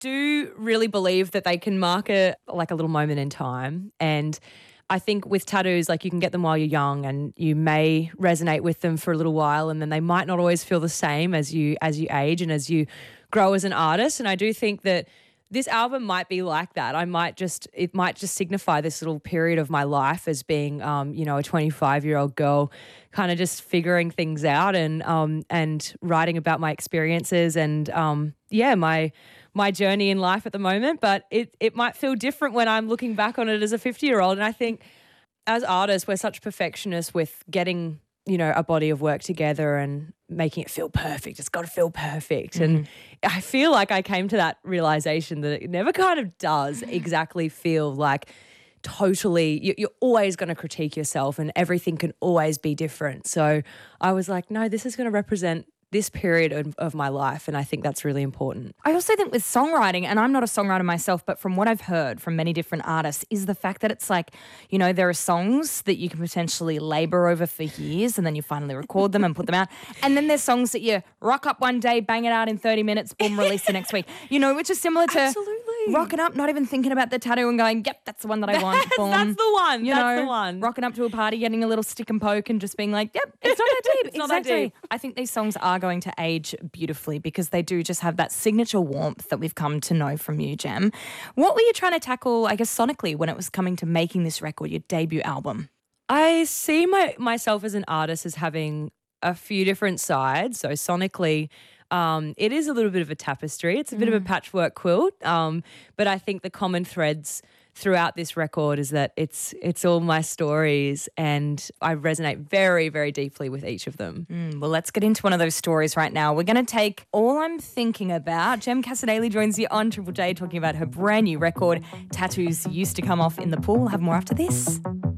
do really believe that they can mark a little moment in time. And I think with tattoos, like, you can get them while you're young and you may resonate with them for a little while, and then they might not always feel the same as you age and as you grow as an artist. And I do think that this album might be like that. It might just signify this little period of my life as being, a 25-year-old girl, kind of just figuring things out and writing about my experiences and my journey in life at the moment. But it might feel different when I'm looking back on it as a 50-year-old. And I think as artists, we're such perfectionists with getting, a body of work together and making it feel perfect. It's got to feel perfect. Mm-hmm. And I feel like I came to that realization that it never kind of does exactly feel like totally, you're always going to critique yourself and everything can always be different. So I was like, no, this is going to represent this period of my life, and I think that's really important. I also think with songwriting, and I'm not a songwriter myself, but from what I've heard from many different artists, is the fact that it's like, there are songs that you can potentially labour over for years and then you finally record them and put them out. And then there's songs that you rock up one day, bang it out in 30 minutes, boom, release the next week. Which is similar to Absolutely. Rocking up, not even thinking about the tattoo and going, yep, that's the one that I want. Boom. That's the one. That's the one. Rocking up to a party, getting a little stick and poke and just being like, yep, it's not that deep. It's not that deep. I think these songs are going to age beautifully because they do just have that signature warmth that we've come to know from you, Gem. What were you trying to tackle, I guess, sonically when it was coming to making this record, your debut album? I see myself as an artist as having a few different sides. So sonically, it is a little bit of a tapestry. It's a bit of a patchwork quilt. But I think the common threads throughout this record is that it's all my stories and I resonate very, very deeply with each of them. Well, let's get into one of those stories right now. We're going to take All I'm Thinking About. Gem Cassar-Daley joins you on Triple J talking about her brand new record, Tattoos Used to Come Off in the Pool. We'll have more after this.